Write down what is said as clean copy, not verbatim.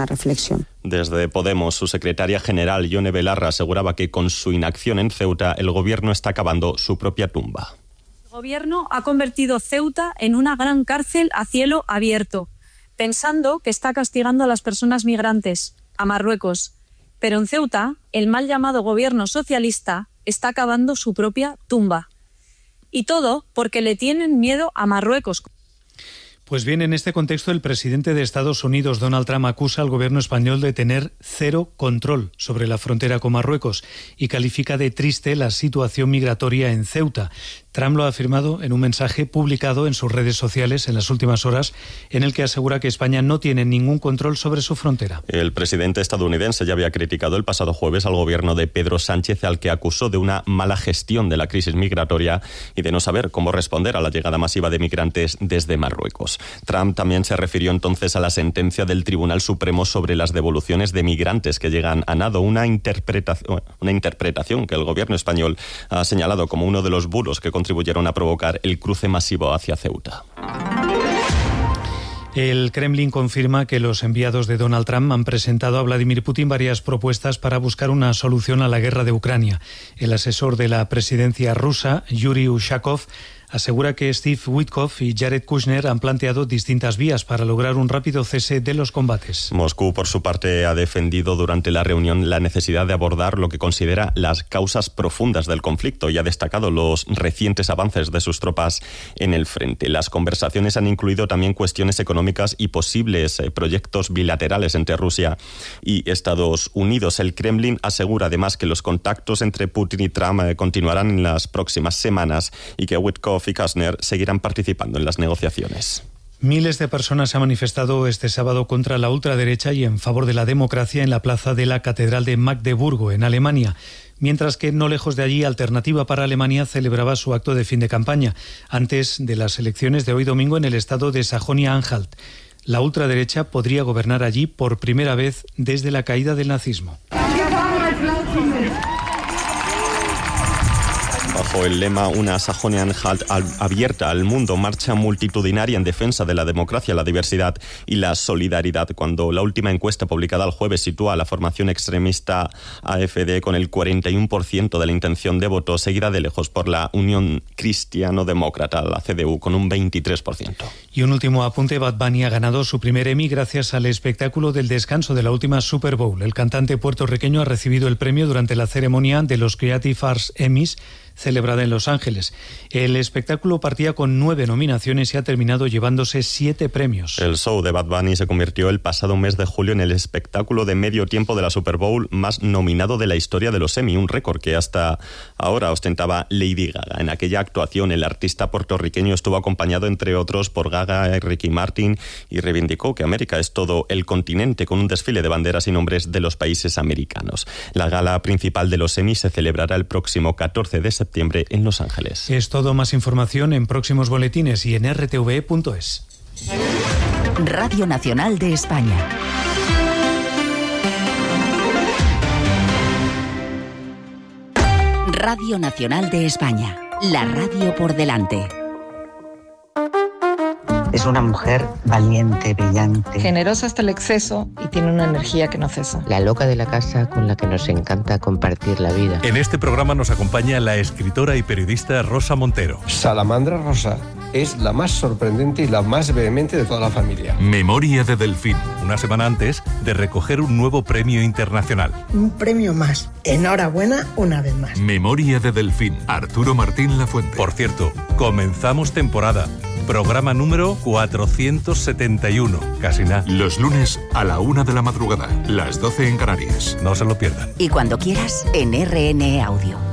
reflexión. Desde Podemos, su secretaria general, Ione Belarra, aseguraba que con su inacción en Ceuta el gobierno está cavando su propia tumba. El gobierno ha convertido Ceuta en una gran cárcel a cielo abierto, pensando que está castigando a las personas migrantes, a Marruecos. Pero en Ceuta, el mal llamado gobierno socialista está cavando su propia tumba. Y todo porque le tienen miedo a Marruecos. Pues bien, en este contexto, el presidente de Estados Unidos, Donald Trump, acusa al gobierno español de tener cero control sobre la frontera con Marruecos y califica de triste la situación migratoria en Ceuta. Trump lo ha afirmado en un mensaje publicado en sus redes sociales en las últimas horas, en el que asegura que España no tiene ningún control sobre su frontera. El presidente estadounidense ya había criticado el pasado jueves al gobierno de Pedro Sánchez, al que acusó de una mala gestión de la crisis migratoria y de no saber cómo responder a la llegada masiva de migrantes desde Marruecos. Trump también se refirió entonces a la sentencia del Tribunal Supremo sobre las devoluciones de migrantes que llegan a nado, una interpretación que el gobierno español ha señalado como uno de los bulos que contribuyeron a provocar el cruce masivo hacia Ceuta. El Kremlin confirma que los enviados de Donald Trump han presentado a Vladimir Putin varias propuestas para buscar una solución a la guerra de Ucrania. El asesor de la presidencia rusa, Yuri Ushakov, asegura que Steve Witkoff y Jared Kushner han planteado distintas vías para lograr un rápido cese de los combates. Moscú, por su parte, ha defendido durante la reunión la necesidad de abordar lo que considera las causas profundas del conflicto y ha destacado los recientes avances de sus tropas en el frente. Las conversaciones han incluido también cuestiones económicas y posibles proyectos bilaterales entre Rusia y Estados Unidos. El Kremlin asegura además que los contactos entre Putin y Trump continuarán en las próximas semanas y que Witkoff y Kushner seguirán participando en las negociaciones. Miles de personas se han manifestado este sábado contra la ultraderecha y en favor de la democracia en la plaza de la Catedral de Magdeburgo, en Alemania, mientras que no lejos de allí Alternativa para Alemania celebraba su acto de fin de campaña, antes de las elecciones de hoy domingo en el estado de Sajonia-Anhalt. La ultraderecha podría gobernar allí por primera vez desde la caída del nazismo. Bajo el lema Una Sajonia-Anhalt abierta al mundo, marcha multitudinaria en defensa de la democracia, la diversidad y la solidaridad. Cuando la última encuesta publicada el jueves sitúa a la formación extremista AfD con el 41% de la intención de voto, seguida de lejos por la Unión Cristiano-Demócrata, la CDU, con un 23%. Y un último apunte, Bad Bunny ha ganado su primer Emmy gracias al espectáculo del descanso de la última Super Bowl. El cantante puertorriqueño ha recibido el premio durante la ceremonia de los Creative Arts Emmys, celebrada en Los Ángeles. El espectáculo partía con 9 nominaciones y ha terminado llevándose 7 premios. El show de Bad Bunny se convirtió el pasado mes de julio en el espectáculo de medio tiempo de la Super Bowl más nominado de la historia de los Emmy, un récord que hasta ahora ostentaba Lady Gaga. En aquella actuación, el artista puertorriqueño estuvo acompañado, entre otros, por Gaga y Ricky Martin y reivindicó que América es todo el continente, con un desfile de banderas y nombres de los países americanos. La gala principal de los Emmy se celebrará el próximo 14 de septiembre en Los Ángeles. Es todo. Más información en próximos boletines y en rtve.es. Radio Nacional de España. Radio Nacional de España. La radio por delante. Es una mujer valiente, brillante. Generosa hasta el exceso y tiene una energía que no cesa. La loca de la casa con la que nos encanta compartir la vida. En este programa nos acompaña la escritora y periodista Rosa Montero. Salamandra Rosa es la más sorprendente y la más vehemente de toda la familia. Memoria de Delfín, una semana antes de recoger un nuevo premio internacional. Un premio más. Enhorabuena una vez más. Memoria de Delfín, Arturo Martín Lafuente. Por cierto, comenzamos temporada. Programa número 471. Casi nada. Los lunes a la 1 de la madrugada, las 12 en Canarias. No se lo pierdan. Y cuando quieras, en RN Audio.